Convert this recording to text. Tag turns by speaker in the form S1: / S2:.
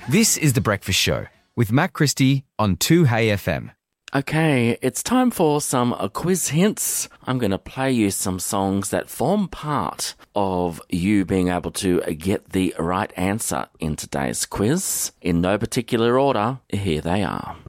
S1: This is The Breakfast Show with Matt Christie on 2HeyFM.
S2: Okay, it's time for some quiz hints. I'm going to play you some songs that form part of you being able to get the right answer in today's quiz. In no particular order, here they are.